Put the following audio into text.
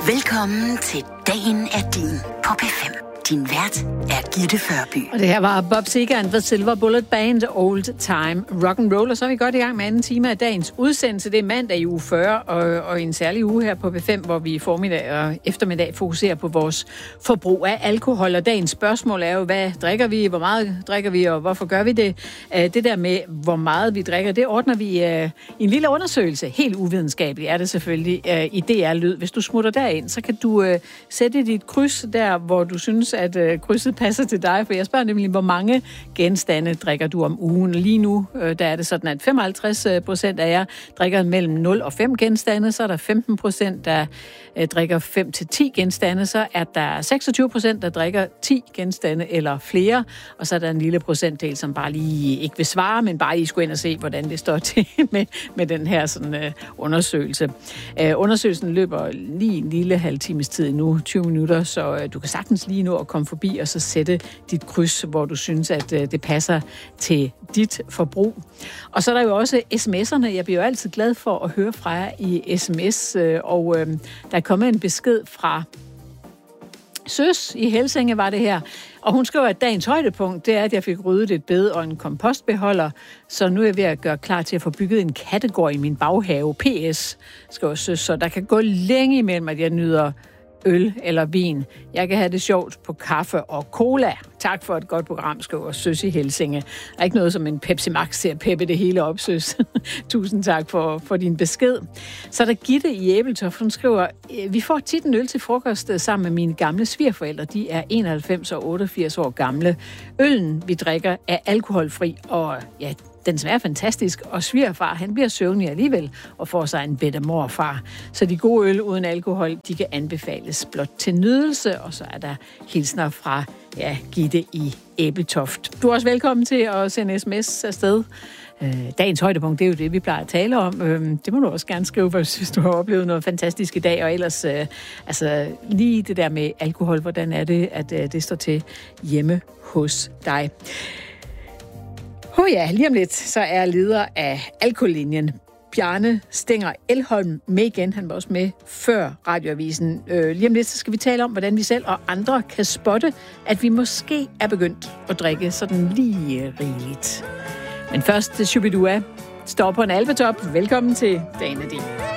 Velkommen til Dagen er din på P5. Din vært er Gitte Førby. Og det her var Bob Seger and the Silver Bullet Band, Old Time Rock and Roll. Og så er vi godt i gang med anden time af dagens udsendelse. Det er mandag i uge 40, og en særlig uge her på P5, hvor vi i formiddag og eftermiddag fokuserer på vores forbrug af alkohol. Og dagens spørgsmål er jo, hvad drikker vi, hvor meget drikker vi, og hvorfor gør vi det? Det der med, hvor meget vi drikker, det ordner vi i en lille undersøgelse. Helt uvidenskabeligt er det selvfølgelig i DR Lyd. Hvis du smutter derind, så kan du sætte dit kryds der, hvor du synes, at krydset passer til dig, for jeg spørger nemlig, hvor mange genstande drikker du om ugen. Lige nu, der er det sådan, at 55% af jer drikker mellem 0 og 5 genstande, så er der 15%, der drikker 5 til 10 genstande, så er der 26%, der drikker 10 genstande eller flere, og så er der en lille procentdel, som bare lige ikke vil svare, men bare lige skulle ind og se, hvordan det står til med den her sådan, undersøgelse. Undersøgelsen løber lige en lille halv times tid nu, 20 minutter, så du kan sagtens lige nå at komme forbi og så sætte dit kryds, hvor du synes, at det passer til dit forbrug. Og så er der jo også sms'erne. Jeg bliver jo altid glad for at høre fra jer i sms, og der er kommet en besked fra Søs i Helsinge, var det her. Og hun skriver, at dagens højdepunkt, det er, at jeg fik ryddet et bed og en kompostbeholder, så nu er jeg ved at gøre klar til at få bygget en kattegård i min baghave. PS, skriver Søs, så der kan gå længe imellem, at jeg nyder øl eller vin. Jeg kan have det sjovt på kaffe og cola. Tak for et godt program, skriver Søs i Helsinge. Der er ikke noget som en Pepsi Max til at peppe det hele op, Søs. Tusind tak for din besked. Så er der Gitte i Æbeltoft, hun skriver, vi får tit en øl til frokost sammen med mine gamle svigerforældre. De er 91 og 88 år gamle. Øllen, vi drikker, er alkoholfri, og ja, den smager fantastisk, og svigerfar, han bliver søvnig alligevel og får sig en bedre morfar. Så de gode øl uden alkohol, de kan anbefales blot til nydelse, og så er der hilsner fra Gitte i Æbeltoft. Du er også velkommen til at sende sms afsted. Dagens højdepunkt, det er jo det, vi plejer at tale om. Det må du også gerne skrive, hvis du har oplevet noget fantastisk i dag, og ellers lige det der med alkohol, hvordan er det, at det står til hjemme hos dig. Lige om lidt, så er leder af Alkolinjen, Bjarne Stenger Elholm, med igen. Han var også med før radioavisen. Lige om lidt, så skal vi tale om, hvordan vi selv og andre kan spotte, at vi måske er begyndt at drikke sådan lige rigeligt. Men først, Shubidua står på en alpetop. Velkommen til Dagen er din.